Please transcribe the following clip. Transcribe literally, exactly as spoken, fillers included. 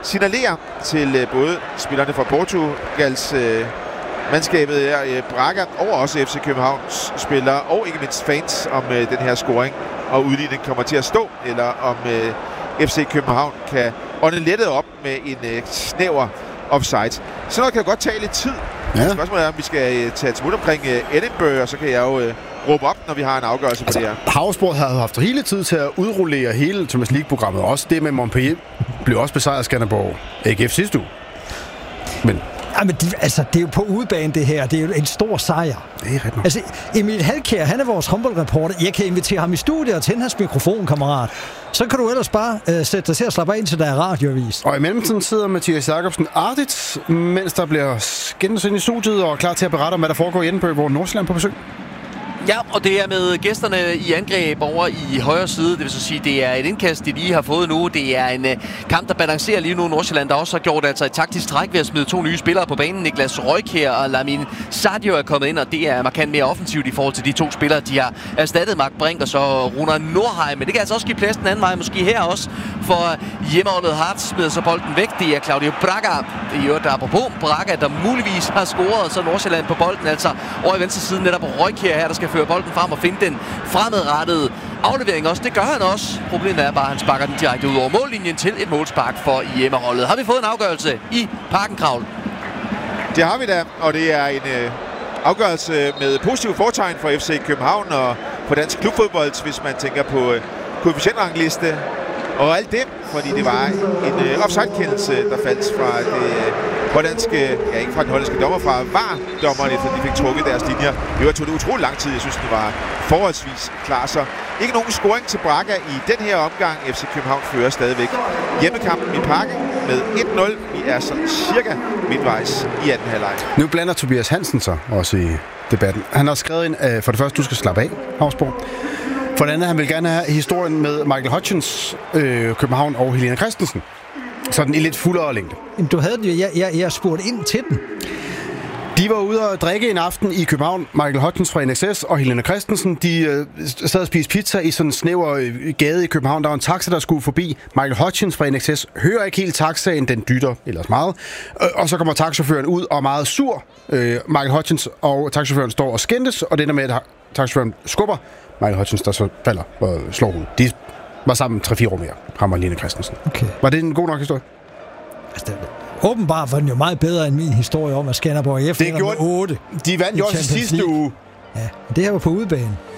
signalerer til øh, både spillerne fra Portugals øh, mandskabet her, øh, Braga, og også F C Københavns spillere, og ikke mindst fans, om øh, den her scoring og udligning kommer til at stå, eller om øh, F C København kan ånde lettet op med en øh, snæver offside. Så noget kan jo godt tage lidt tid. Ja. Spørgsmålet er, om vi skal øh, tage et smut omkring øh, Edinburgh, og så kan jeg jo øh, råbe op, når vi har en afgørelse på altså, det her. Havsborg havde haft hele tid til at udrullere hele Champions League-programmet. Også det med Montpellier blev også besejret af Skanderborg A G F sidste uge. Men... Ja, men de, altså, det er jo på udebane, det her. Det er jo en stor sejr. Det er ret nok. Altså, Emil Halkjær, han er vores håndboldreporter. Jeg kan invitere ham i studiet og tænde hans mikrofon, kammerat. Så kan du ellers bare øh, sætte dig til at slappe af, indtil der er radioavis. Og i mellemtiden sidder Mathias Jacobsen Arditz, mens der bliver skændes ind i studiet og klar til at berette om, hvad der foregår i Edinburgh, hvor Nordsjælland på besøg. Ja, og det er med gæsterne i angreb over i højre side. Det vil så sige, det er et indkast, de lige har fået nu. Det er en uh, kamp, der balancerer lige nu. Nordsjælland, der også har gjort altså et taktisk træk ved at smide to nye spillere på banen. Niklas Røykjær og Lamin Sadio er kommet ind, og det er markant mere offensivt i forhold til de to spillere. De har erstattet Mark Brink og så Runar Nordheim. Men det kan altså også give plads den anden vej, måske her også. For hjemmeholdet Hearts smider så bolden væk. Det er Claudio Braga. Det er jo der apropos Braga, der muligvis har scoret, så Nordsjælland på bolden. Altså over i venstre side netop Røykjær her, der skal føre bolden frem og finde den fremadrettede aflevering også. Det gør han også. Problemet er bare, at han sparker den direkte ud over mållinjen til et målspark for hjemmeholdet. Har vi fået en afgørelse i Parken, Kravl? Det har vi da, og det er en øh, afgørelse med positiv fortegn for F C København og på dansk klubfodbold, hvis man tænker på øh, koefficientrangliste og alt det, fordi det var en øh, offside-kendelse, der faldt fra det øh, hollandske, ja ikke fra den hollandske dommer, fra V A R-dommerne, fordi de fik trukket deres linjer. Det var tog det utrolig lang tid. Jeg synes, det var forholdsvis klar. Så ikke nogen scoring til Braga i den her omgang. F C København fører stadigvæk hjemmekampen i Parken med et nul. Vi er så cirka midtvejs i anden halvleg. Nu blander Tobias Hansen sig også i debatten. Han har skrevet ind, uh, for det første, du skal slappe af, Havsborg. For det andet, han vil gerne have historien med Michael Hutchins, øh, København og Helena Christensen. Sådan i lidt fuldere længde. Du havde det, jeg, jeg, jeg spurgte ind til den. De var ude og drikke en aften i København. Michael Hutchins fra N X S og Helena Christensen, de øh, sad og spiste pizza i sådan en snæver øh, gade i København. Der var en taxa, der skulle forbi. Michael Hutchins fra N X S hører ikke helt taxaen, den dytter ellers meget. Øh, og så kommer taxachaufføren ud og er meget sur. Øh, Michael Hutchins og taxachaufføren står og skændes, og det ender med, at taxachaufføren skubber Michael Hutchins, der så falder og slår hun. De var sammen tre-fire år mere, ham og Helena Christensen. Okay. Var det en god nok historie? Altså, åbenbart var den jo meget bedre end min historie om, at Skanderborg F det gjorde otte. De vandt jo også sidste uge. Ja, det her var på udebane.